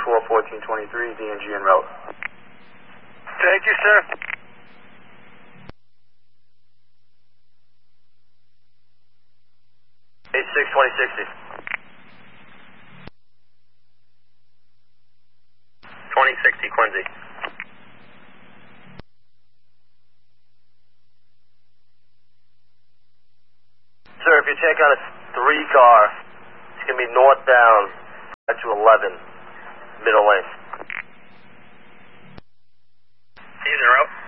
1423, DNG en route. Thank you, sir. Eight six 2060. 2060, Quincy. Sir, if you take on a 3 car, it's going to be northbound to 11, middle lane. He's en route.